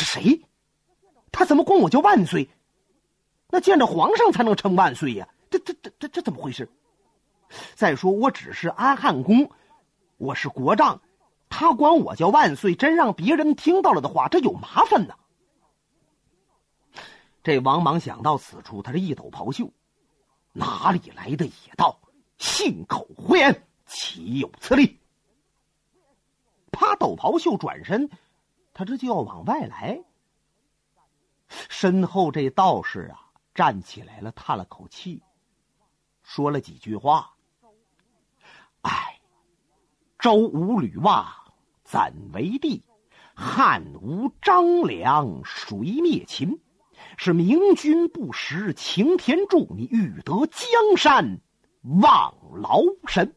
是谁？他怎么管我叫万岁？那见着皇上才能称万岁呀，这怎么回事？再说我只是安汉公，我是国丈，他管我叫万岁，真让别人听到了的话，这有麻烦呢。这王莽想到此处，他是一抖袍袖，哪里来的野道，信口胡言，岂有此理！啪，抖袍袖转身，他这就要往外来。身后这道士啊，站起来了，叹了口气，说了几句话。哎，周无吕望，怎为帝？汉无张良，谁灭秦？是明君不识擎天柱，你欲得江山望劳神。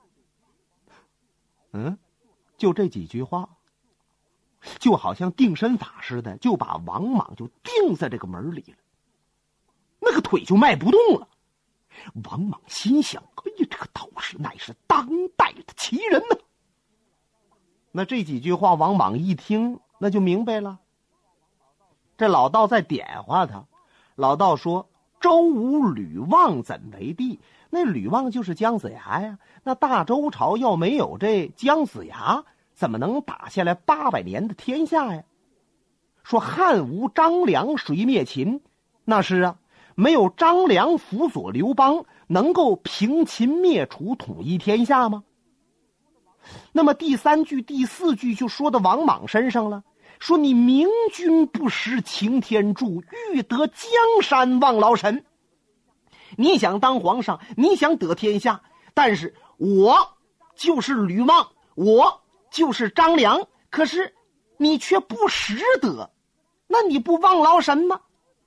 就这几句话，就好像定身法似的，就把王莽就定在这个门里了，那个腿就迈不动了。王莽心想，哎呀，这个道士乃是当代的奇人呢。那这几句话王莽一听，那就明白了。这老道在点化他，老道说，周无吕望怎为帝？那吕望就是姜子牙呀，那大周朝要没有这姜子牙，怎么能打下来800年的天下呀？说汉无张良，谁灭秦？那是啊，没有张良辅佐刘邦，能够平秦灭楚，统一天下吗？那么第3句第4句就说到王莽身上了，说你明君不识擎天柱，欲得江山望劳神。你想当皇上，你想得天下，但是我就是吕望，我就是张良，可是你却不识得，那你不望劳神吗？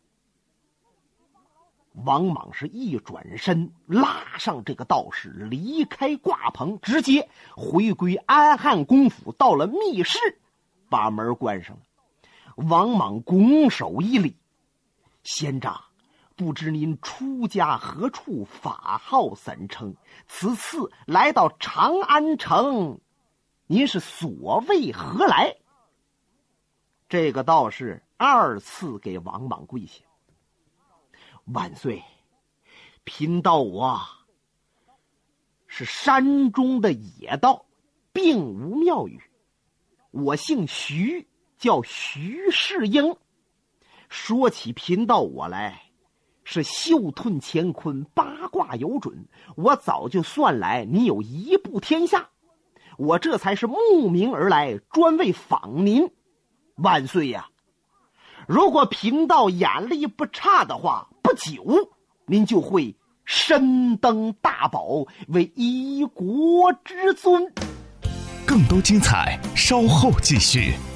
王莽是一转身，拉上这个道士，离开挂棚，直接回归安汉公府，到了密室，把门关上了。王莽拱手一礼，仙长，不知您出家何处，法号怎称？此次来到长安城，您是所谓何来？这个道士2次给王莽跪下。万岁，贫道我是山中的野道，并无庙宇，我姓徐，叫徐世英。说起贫道我来，是袖遁乾坤，八卦有准，我早就算来你有一步天下，我这才是慕名而来，专为访您。万岁呀，如果贫道眼力不差的话，不久您就会身登大宝，为一国之尊。 更多精彩稍后继续。